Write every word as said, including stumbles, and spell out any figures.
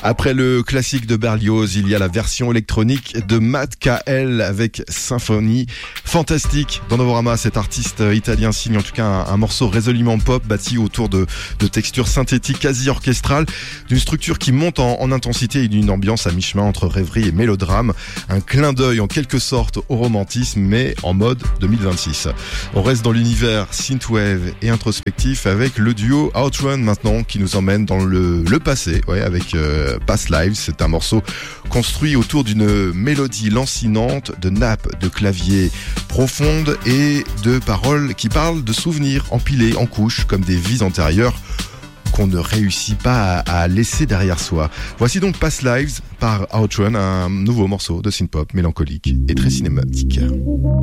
Après le classique de Berlioz, il y a la version électronique de Matt K L avec Symphonie. Fantastique. Dans Novorama, cet artiste italien signe en tout cas un, un morceau résolument pop bâti autour de, de textures synthétiques quasi orchestrales, d'une structure qui monte en, en intensité et d'une ambiance à mi-chemin entre rêverie et mélodrame. Un clin d'œil en quelque sorte au romantisme, mais en mode deux mille vingt-six. On reste dans l'univers synthwave et introspectif avec le duo Outrun maintenant qui nous emmène dans le, le passé, ouais, avec euh, Past Lives. C'est un morceau construit autour d'une mélodie lancinante, de nappes de clavier profondes et de paroles qui parlent de souvenirs empilés en couches comme des vies antérieures qu'on ne réussit pas à, à laisser derrière soi. Voici donc Past Lives par Outrun, un nouveau morceau de synth-pop mélancolique et très cinématique.